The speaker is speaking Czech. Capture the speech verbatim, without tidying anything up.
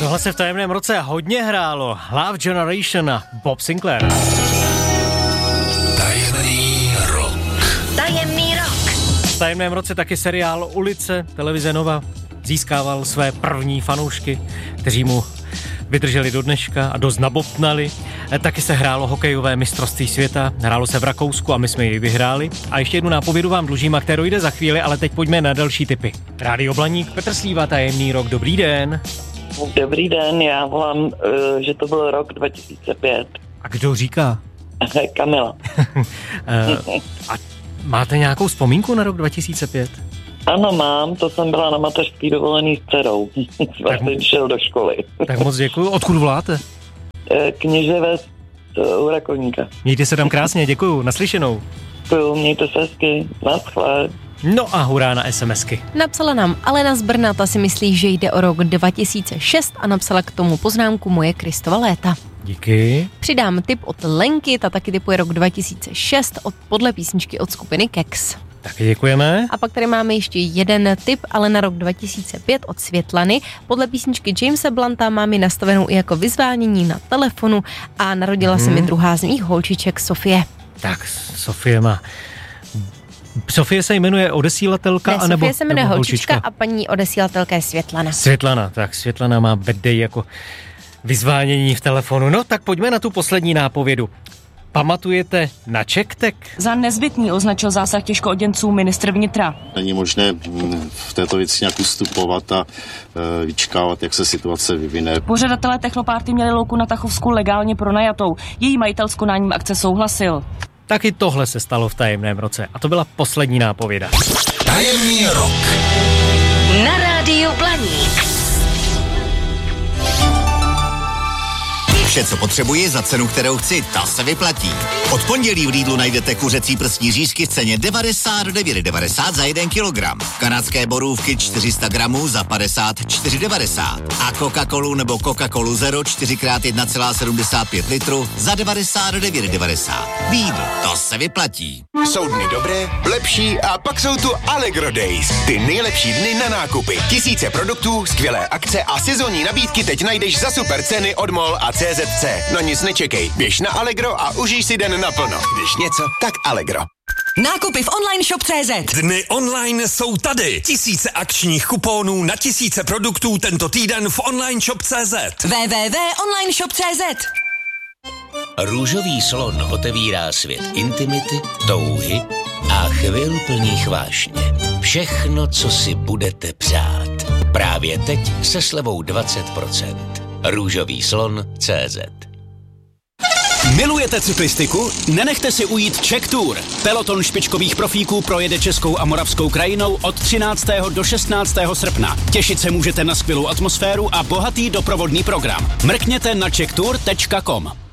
Tohle se v tajemném roce hodně hrálo. Love Generation a Bob Sinclair. Tajemný rok. Tajemný rok. V tajemném roce taky seriál Ulice, televize Nova, získával své první fanoušky, kteří mu vydrželi do dneška a dost nabobtnali. Taky se hrálo hokejové mistrovství světa, hrálo se v Rakousku a my jsme ji vyhráli. A ještě jednu nápovědu vám dlužím, a kterou jde za chvíli, ale teď pojďme na další tipy. Rádio Blaník, Petr Slíva, tajemný rok, dobrý den. Dobrý den, já volám, uh, že to byl rok dva tisíce pět. A kdo říká? Kamila. uh, a máte nějakou vzpomínku na rok dva tisíce pět? Ano, mám, to jsem byla na mateřský dovolený s dcerou. Vlastně šel do školy. Tak moc děkuju. Odkud voláte? Kněževes u Rakovníka. Mějte se tam krásně, děkuju. Naslyšenou. Děkuju, mějte se hezky. Naschle. No a hurá na SMSky. Napsala nám Alena z Brna, ta si myslí, že jde o rok dva tisíce šest a napsala k tomu poznámku Moje Kristova léta. Díky. Přidám tip od Lenky, ta taky tipuje rok dva tisíce šest od, podle písničky od skupiny Keks. Taky děkujeme. A pak tady máme ještě jeden tip, ale na rok dva tisíce pět od Světlany. Podle písničky Jamesa Blunta mám ji nastavenou i jako vyzvánění na telefonu a narodila hmm. se mi druhá z mých holčiček, Sofie. Tak, Sofie má... Sofie se jmenuje odesílatelka, ne, anebo Sofie se jmenuje nebo holčička, holčička a paní odesílatelka je Světlana. Světlana, tak Světlana má birthday jako vyzvánění v telefonu. No tak pojďme na tu poslední nápovědu. Pamatujete na Čektek? Za nezbytný označil zásah těžkooděnců ministr vnitra. Není možné v této věci nějak ustupovat a e, vyčkávat, jak se situace vyvine. Pořadatelé technopárty měli louku na Tachovsku legálně pronajatou. Její majitel s konáním akce souhlasil. Taky tohle se stalo v tajemném roce a to byla poslední nápověda. Tajemný rok. Na rádiu Blaník. Vše, co potřebuji za cenu, kterou chci, ta se vyplatí. Od pondělí v Lidlu najdete kuřecí prsní řízky v ceně devadesát devět devadesát za jeden kilogram. Kanadské borůvky čtyři sta gramů za padesát čtyři devadesát. A Coca-Colu nebo Coca-Colu Zero čtyři krát jedna celá sedmdesát pět litru za devadesát devět devadesát. Lidl, to se vyplatí. Jsou dny dobré, lepší a pak jsou tu Allegro Days. Ty nejlepší dny na nákupy. Tisíce produktů, skvělé akce a sezónní nabídky teď najdeš za super ceny od MOL a C Z C. No nic nečekej, běž na Allegro a užij si den naplno. Když něco, tak Allegro. Nákupy v online shop tečka cé zet. Dny online jsou tady. Tisíce akčních kuponů na tisíce produktů tento týden v online shop tečka cé zet. w w w tečka online shop tečka cé zet. Růžový slon otevírá svět intimity, touhy a chvil plných vášně. Všechno, co si budete přát. Právě teď se slevou dvacet procent. Růžový slon tečka cé zet. Milujete cyklistiku? Nenechte si ujít Czech Tour. Peloton špičkových profíků projede českou a moravskou krajinou od třináctého do šestnáctého srpna. Těšit se můžete na skvělou atmosféru a bohatý doprovodný program. Mrkněte na czech tour tečka com.